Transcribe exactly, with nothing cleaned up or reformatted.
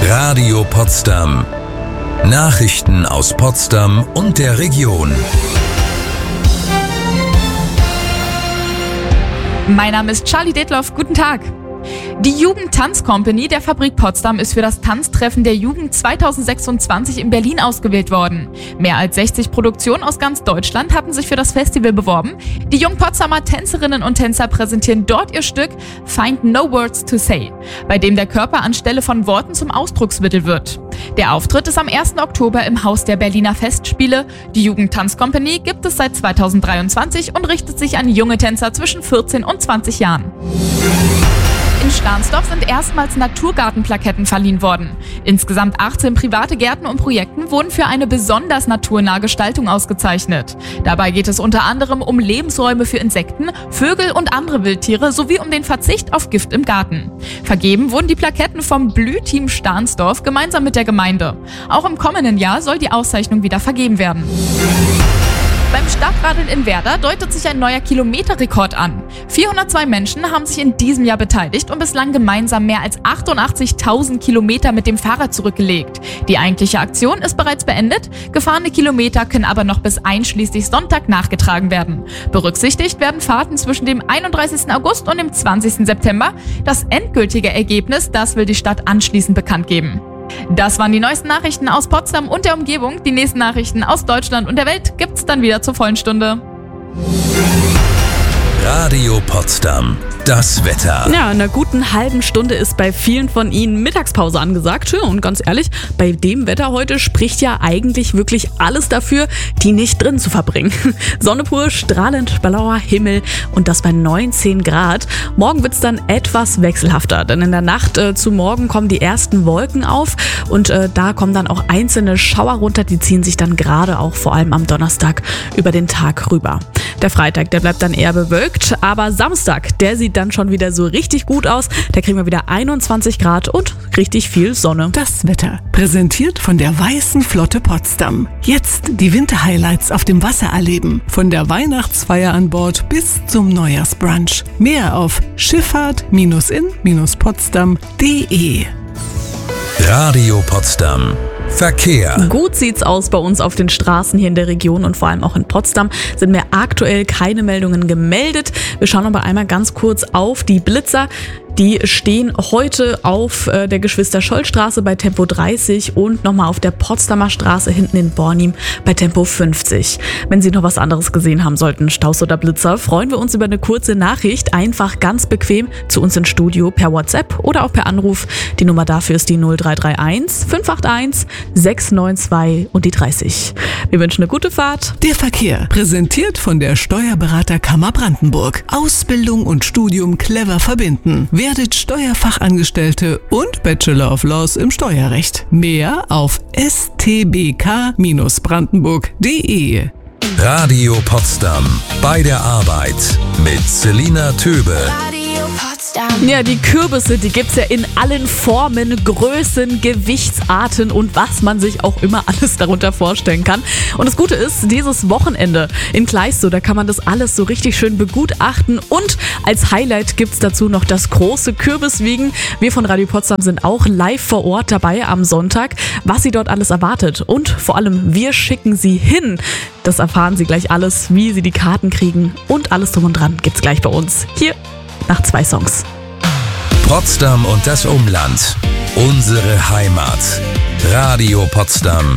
Radio Potsdam. Nachrichten aus Potsdam und der Region. Mein Name ist Charlie Detloff. Guten Tag. Die Jugend-Tanz-Company der Fabrik Potsdam ist für das Tanztreffen der Jugend zweitausendsechsundzwanzig in Berlin ausgewählt worden. Mehr als sechzig Produktionen aus ganz Deutschland hatten sich für das Festival beworben. Die jungen Potsdamer Tänzerinnen und Tänzer präsentieren dort ihr Stück Find No Words to Say, bei dem der Körper anstelle von Worten zum Ausdrucksmittel wird. Der Auftritt ist am ersten Oktober im Haus der Berliner Festspiele. Die Jugend-Tanz-Company gibt es seit zweitausenddreiundzwanzig und richtet sich an junge Tänzer zwischen vierzehn und zwanzig Jahren. In Stahnsdorf sind erstmals Naturgartenplaketten verliehen worden. Insgesamt achtzehn private Gärten und Projekten wurden für eine besonders naturnahe Gestaltung ausgezeichnet. Dabei geht es unter anderem um Lebensräume für Insekten, Vögel und andere Wildtiere sowie um den Verzicht auf Gift im Garten. Vergeben wurden die Plaketten vom Blühteam Stahnsdorf gemeinsam mit der Gemeinde. Auch im kommenden Jahr soll die Auszeichnung wieder vergeben werden. Beim Stadtradeln in Werder deutet sich ein neuer Kilometerrekord an. vierhundertzwei Menschen haben sich in diesem Jahr beteiligt und bislang gemeinsam mehr als achtundachtzigtausend Kilometer mit dem Fahrrad zurückgelegt. Die eigentliche Aktion ist bereits beendet, gefahrene Kilometer können aber noch bis einschließlich Sonntag nachgetragen werden. Berücksichtigt werden Fahrten zwischen dem einunddreißigsten August und dem zwanzigsten September. Das endgültige Ergebnis, das will die Stadt anschließend bekannt geben. Das waren die neuesten Nachrichten aus Potsdam und der Umgebung. Die nächsten Nachrichten aus Deutschland und der Welt gibt's dann wieder zur vollen Stunde. Radio Potsdam. Das Wetter. Ja, in einer guten halben Stunde ist bei vielen von Ihnen Mittagspause angesagt. Ja, und ganz ehrlich, bei dem Wetter heute spricht ja eigentlich wirklich alles dafür, die nicht drin zu verbringen. Sonne pur, strahlend blauer Himmel und das bei neunzehn Grad. Morgen wird's dann etwas wechselhafter, denn in der Nacht äh, zu morgen kommen die ersten Wolken auf und äh, da kommen dann auch einzelne Schauer runter, die ziehen sich dann gerade auch vor allem am Donnerstag über den Tag rüber. Der Freitag, der bleibt dann eher bewölkt, aber Samstag, der sieht dann schon wieder so richtig gut aus. Da kriegen wir wieder einundzwanzig Grad und richtig viel Sonne. Das Wetter, präsentiert von der Weißen Flotte Potsdam. Jetzt die Winterhighlights auf dem Wasser erleben. Von der Weihnachtsfeier an Bord bis zum Neujahrsbrunch. Mehr auf schifffahrt in potsdam punkt de. Radio Potsdam. Verkehr. Gut sieht's aus bei uns auf den Straßen hier in der Region und vor allem auch in Potsdam sind mir aktuell keine Meldungen gemeldet. Wir schauen aber einmal ganz kurz auf die Blitzer. Die stehen heute auf äh, der Geschwister-Scholl-Straße bei Tempo dreißig und nochmal auf der Potsdamer Straße hinten in Bornim bei Tempo fünfzig. Wenn Sie noch was anderes gesehen haben sollten, Staus oder Blitzer, freuen wir uns über eine kurze Nachricht. Einfach ganz bequem zu uns ins Studio per WhatsApp oder auch per Anruf. Die Nummer dafür ist die null drei drei eins fünf acht eins sechs neun zwei und die dreißig. Wir wünschen eine gute Fahrt. Der Verkehr, präsentiert von der Steuerberaterkammer Brandenburg. Ausbildung und Studium clever verbinden. Werdet Steuerfachangestellte und Bachelor of Laws im Steuerrecht. Mehr auf s t b k Bindestrich brandenburg punkt de. Radio Potsdam. Bei der Arbeit mit Selina Töbe. Ja, die Kürbisse, die gibt's ja in allen Formen, Größen, Gewichtsarten und was man sich auch immer alles darunter vorstellen kann. Und das Gute ist, dieses Wochenende in Kleistow, da kann man das alles so richtig schön begutachten und als Highlight gibt's dazu noch das große Kürbiswiegen. Wir von Radio Potsdam sind auch live vor Ort dabei am Sonntag, was Sie dort alles erwartet und vor allem wir schicken Sie hin. Das erfahren Sie gleich alles, wie Sie die Karten kriegen und alles drum und dran gibt's gleich bei uns hier nach zwei Songs. Potsdam und das Umland. Unsere Heimat. Radio Potsdam.